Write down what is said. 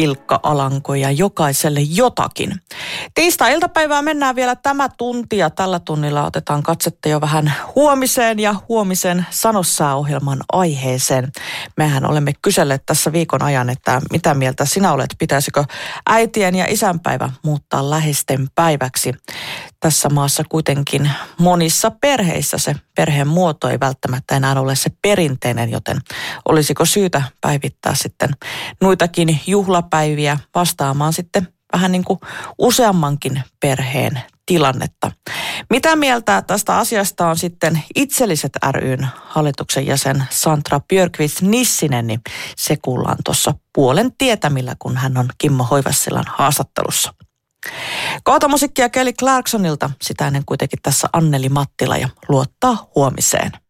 Ilkka Alanko ja jokaiselle jotakin. Tiistai-iltapäivää mennään vielä tämä tunti ja tällä tunnilla otetaan katsetta jo vähän huomiseen ja huomisen Sanossää-ohjelman aiheeseen. Mehän olemme kyselleet tässä viikon ajan, että mitä mieltä sinä olet, pitäisikö äitien ja isänpäivä muuttaa läheisten päiväksi. Tässä maassa kuitenkin monissa perheissä se perheen muoto ei välttämättä enää ole se perinteinen, joten olisiko syytä päivittää sitten noitakin juhlapäiviä vastaamaan sitten vähän niin kuin useammankin perheen tilannetta. Mitä mieltä tästä asiasta on sitten Itselliset ry:n hallituksen jäsen Sandra Björkqvist-Nissinen, niin se kuullaan tuossa puolen tietämillä, kun hän on Kimmo Hoivassilan haastattelussa. Kohta musiikkia Kelly Clarksonilta, sitä ennen kuitenkin tässä Anneli Mattila ja Luottaa huomiseen.